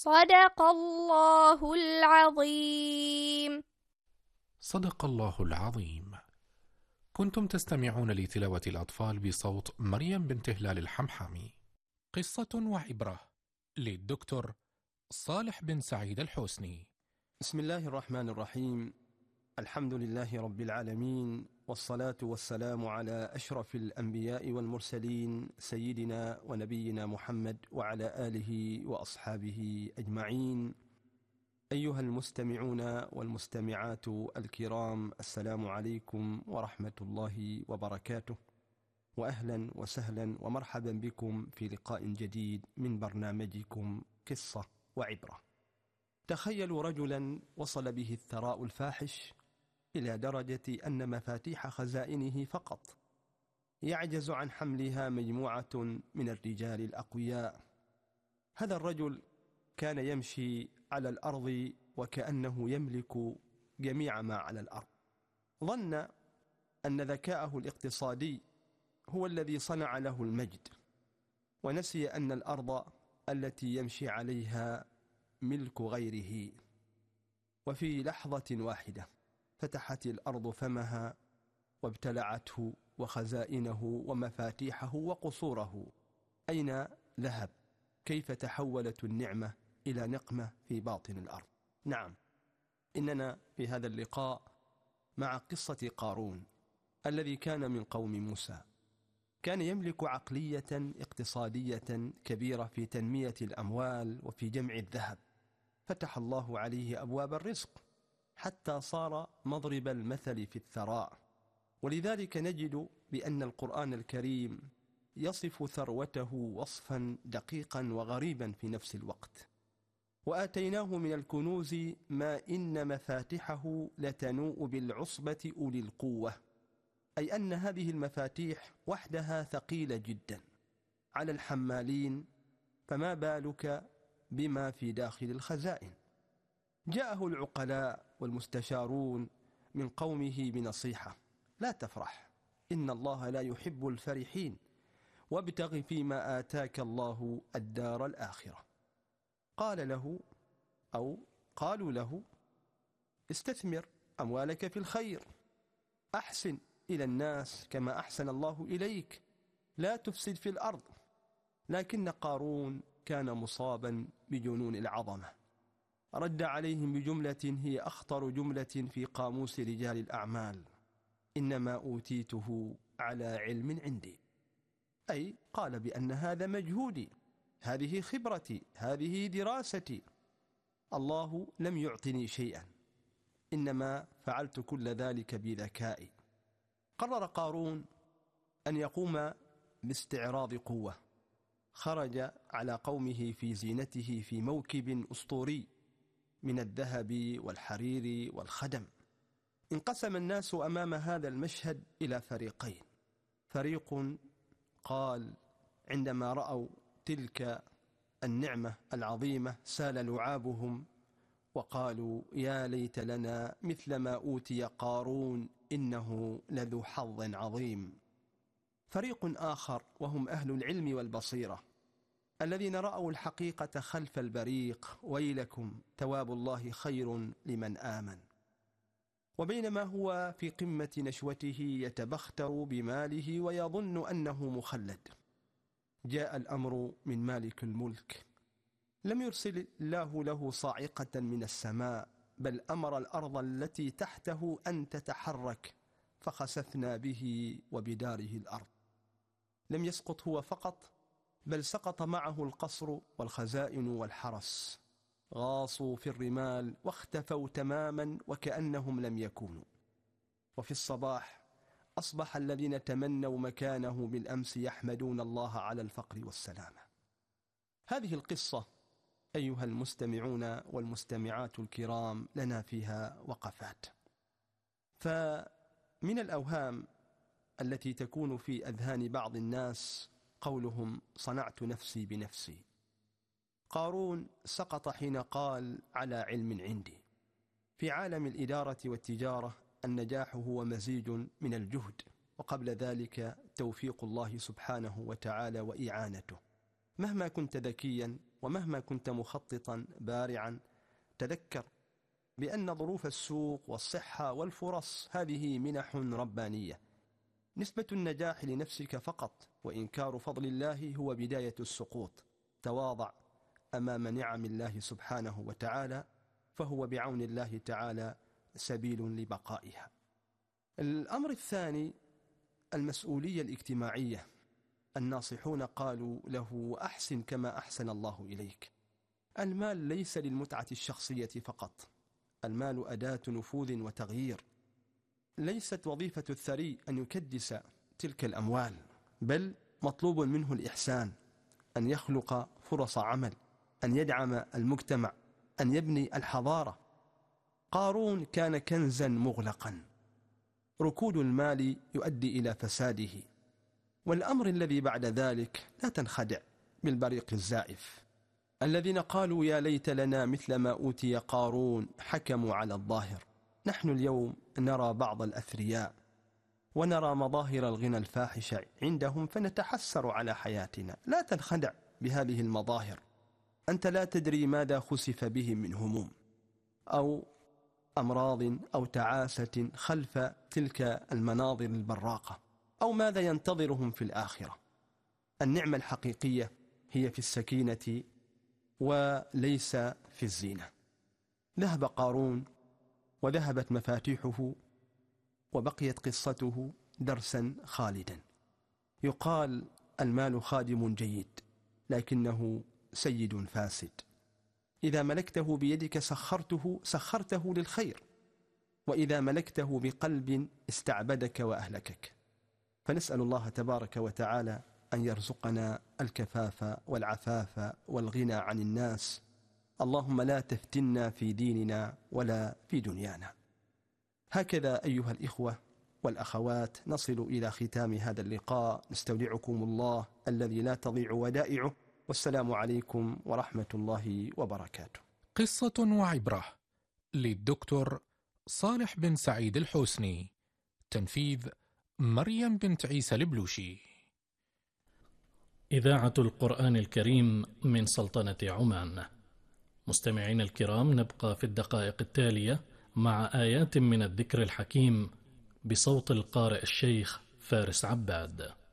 صدق الله العظيم. صدق الله العظيم. كنتم تستمعون لتلاوة الأطفال بصوت مريم بنت هلال الحمحامي. قصة وعبرة للدكتور صالح بن سعيد الحسني. بسم الله الرحمن الرحيم. الحمد لله رب العالمين، والصلاة والسلام على أشرف الأنبياء والمرسلين سيدنا ونبينا محمد وعلى آله وأصحابه أجمعين. أيها المستمعون والمستمعات الكرام، السلام عليكم ورحمة الله وبركاته، وأهلا وسهلا ومرحبا بكم في لقاء جديد من برنامجكم قصة وعبرة. تخيلوا رجلا وصل به الثراء الفاحش إلى درجة أن مفاتيح خزائنه فقط يعجز عن حملها مجموعة من الرجال الأقوياء. هذا الرجل كان يمشي على الأرض وكأنه يملك جميع ما على الأرض. ظن أن ذكاءه الاقتصادي هو الذي صنع له المجد، ونسي أن الأرض التي يمشي عليها ملك غيره. وفي لحظة واحدة فتحت الأرض فمها وابتلعته وخزائنه ومفاتيحه وقصوره. أين ذهب؟ كيف تحولت النعمة إلى نقمة في باطن الأرض؟ نعم، إننا في هذا اللقاء مع قصة قارون الذي كان من قوم موسى. كان يملك عقلية اقتصادية كبيرة في تنمية الأموال وفي جمع الذهب. فتح الله عليه أبواب الرزق حتى صار مضرب المثل في الثراء. ولذلك نجد بأن القرآن الكريم يصف ثروته وصفا دقيقا وغريبا في نفس الوقت. وآتيناه من الكنوز ما إن مفاتحه لتنوء بالعصبة أولي القوة، أي أن هذه المفاتيح وحدها ثقيلة جدا على الحمالين، فما بالك بما في داخل الخزائن. جاءه العقلاء والمستشارون من قومه بنصيحة: لا تفرح، إن الله لا يحب الفرحين، وابتغ فيما آتاك الله الدار الآخرة. قالوا له: استثمر أموالك في الخير، أحسن إلى الناس كما أحسن الله إليك، لا تفسد في الأرض. لكن قارون كان مصابا بجنون العظمة. رد عليهم بجملة هي أخطر جملة في قاموس رجال الأعمال: إنما أوتيته على علم عندي. أي قال بأن هذا مجهودي، هذه خبرتي، هذه دراستي، الله لم يعطني شيئا، إنما فعلت كل ذلك بذكائي. قرر قارون أن يقوم باستعراض قوة. خرج على قومه في زينته في موكب أسطوري من الذهب والحرير والخدم. انقسم الناس أمام هذا المشهد إلى فريقين. فريق قال عندما رأوا تلك النعمة العظيمة سال لعابهم وقالوا: يا ليت لنا مثل ما أوتي قارون إنه لذو حظ عظيم. فريق آخر وهم أهل العلم والبصيرة الذين رأوا الحقيقة خلف البريق: ويلكم ثواب الله خير لمن آمن. وبينما هو في قمة نشوته يتبختر بماله ويظن أنه مخلد، جاء الأمر من مالك الملك. لم يرسل الله له صاعقة من السماء، بل أمر الأرض التي تحته أن تتحرك، فخسفنا به وبداره الأرض. لم يسقط هو فقط، بل سقط معه القصر والخزائن والحرس. غاصوا في الرمال واختفوا تماما وكأنهم لم يكونوا. وفي الصباح أصبح الذين تمنوا مكانه بالأمس يحمدون الله على الفقر والسلامة. هذه القصة أيها المستمعون والمستمعات الكرام لنا فيها وقفات. فمن الأوهام التي تكون في أذهان بعض الناس قولهم: صنعت نفسي بنفسي. قارون سقط حين قال: على علم عندي. في عالم الإدارة والتجارة النجاح هو مزيج من الجهد، وقبل ذلك توفيق الله سبحانه وتعالى وإعانته. مهما كنت ذكيا ومهما كنت مخططا بارعا، تذكر بأن ظروف السوق والصحة والفرص هذه منح ربانية. نسبة النجاح لنفسك فقط، وإنكار فضل الله هو بداية السقوط. تواضع أمام نعم الله سبحانه وتعالى، فهو بعون الله تعالى سبيل لبقائها. الأمر الثاني المسؤولية الاجتماعية. الناصحون قالوا له: أحسن كما أحسن الله إليك. المال ليس للمتعة الشخصية فقط، المال أداة نفوذ وتغيير. ليست وظيفة الثري أن يكدس تلك الأموال، بل مطلوب منه الإحسان، أن يخلق فرص عمل، أن يدعم المجتمع، أن يبني الحضارة. قارون كان كنزا مغلقا، ركود المال يؤدي إلى فساده. والأمر الذي بعد ذلك: لا تنخدع بالبريق الزائف. الذين قالوا يا ليت لنا مثل ما أوتي قارون حكموا على الظاهر. نحن اليوم نرى بعض الأثرياء ونرى مظاهر الغنى الفاحش عندهم فنتحسر على حياتنا. لا تنخدع بهذه المظاهر، أنت لا تدري ماذا خسف بهم من هموم أو أمراض أو تعاسة خلف تلك المناظر البراقة، أو ماذا ينتظرهم في الآخرة. النعمة الحقيقية هي في السكينة وليس في الزينة. ذهب قارون وذهبت مفاتيحه، وبقيت قصته درسا خالدا. يقال: المال خادم جيد لكنه سيد فاسد. إذا ملكته بيدك سخرته للخير، وإذا ملكته بقلب استعبدك وأهلكك. فنسأل الله تبارك وتعالى أن يرزقنا الكفاف والعفاف والغنى عن الناس. اللهم لا تفتنا في ديننا ولا في دنيانا. هكذا أيها الإخوة والأخوات نصل إلى ختام هذا اللقاء. نستودعكم الله الذي لا تضيع ودائعه، والسلام عليكم ورحمة الله وبركاته. قصة وعبرة للدكتور صالح بن سعيد الحسني، تنفيذ مريم بنت عيسى البلوشي. إذاعة القرآن الكريم من سلطنة عمان. مستمعين الكرام، نبقى في الدقائق التالية مع آيات من الذكر الحكيم بصوت القارئ الشيخ فارس عباد.